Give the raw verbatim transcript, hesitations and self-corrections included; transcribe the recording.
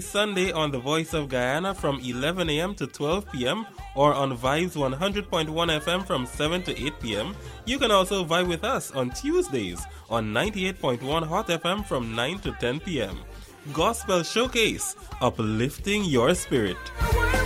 Sunday on The Voice of Guyana from eleven a.m. to twelve p.m. or on Vibes one hundred point one F M from seven to eight p.m. You can also vibe with us on Tuesdays on ninety-eight point one Hot F M from nine to ten p.m. Gospel Showcase, uplifting your spirit.